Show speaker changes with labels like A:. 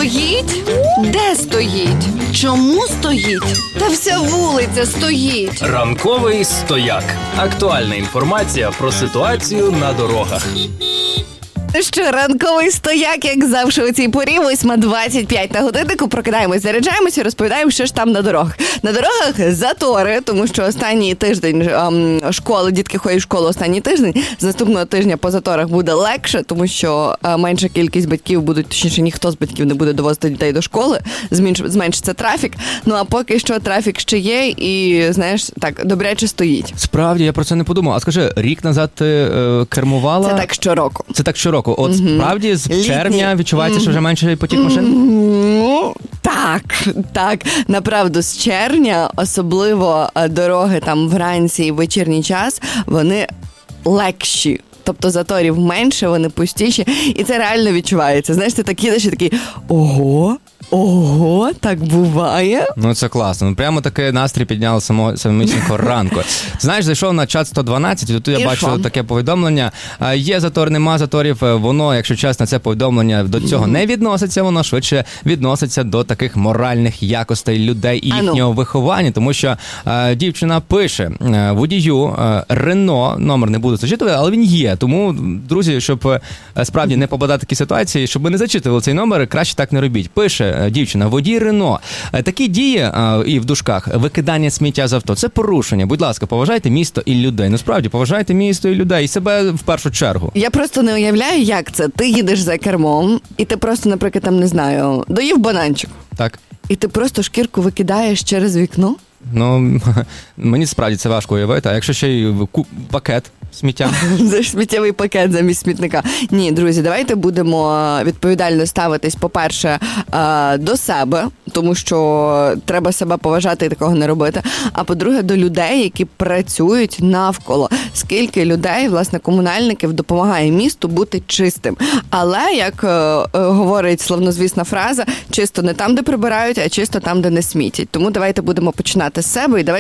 A: Стоїть? Де стоїть? Чому стоїть? Та вся вулиця стоїть.
B: Ранковий стояк. Актуальна інформація про ситуацію на дорогах.
A: Що, ранковий стояк, як завжди у цій порі, 8:25 на годиннику, прокидаємось, заряджаємося і розповідаємо, що ж там на дорогах. На дорогах затори, тому що останній тиждень школи, дітки ходять в школу останній тиждень, з наступного тижня по заторах буде легше, тому що менша кількість батьків будуть, точніше, ніхто з батьків не буде довозити дітей до школи, зменшиться трафік. Ну, а поки що трафік ще є і, знаєш, так, добряче стоїть.
C: Справді, я про це не подумав. А скажи, рік назад ти кермувала?
A: Це так щороку.
C: Це так щороку. От справді з червня відчувається, що вже менше потік машин?
A: Ну, так. Направду, з червня, особливо дороги там вранці і вечірній час, вони легші. Тобто заторів менше, вони пустіші. І це реально відчувається. Знаєш, ти так їдеш і такий, ого, так буває.
C: Ну, це класно. Прямо такий настрій підняли самісінького ранку. Знаєш, зайшов на чат 112, і тут я бачу таке повідомлення. Є затор, нема заторів. Воно, якщо чесно, це повідомлення до цього не відноситься, воно швидше відноситься до таких моральних якостей людей і їхнього виховання. Тому що дівчина пише водію Рено, номер не буду зачитувати, але він є. Тому, друзі, щоб справді не попадати в такі ситуації, щоб ви не зачитували цей номер, краще так не робіть. Пише дівчина, водій Рено. Такі дії, і в дужках, викидання сміття з авто, це порушення. Будь ласка, поважайте місто і людей. Насправді, поважайте місто і людей, і себе в першу чергу.
A: Я просто не уявляю, як це. Ти їдеш за кермом, і ти просто, наприклад, там, не знаю, доїв бананчик.
C: Так.
A: І ти просто шкірку викидаєш через вікно?
C: Ну, мені справді це важко уявити. А якщо ще й пакет сміття?
A: Сміттєвий пакет замість смітника. Ні, друзі, давайте будемо відповідально ставитись, по-перше, до себе, тому що треба себе поважати і такого не робити. А по-друге, до людей, які працюють навколо. Скільки людей, власне, комунальників допомагає місту бути чистим. Але, як говорить славнозвісна фраза, чисто не там, де прибирають, а чисто там, де не смітять. Тому давайте будемо починати з себе і давайте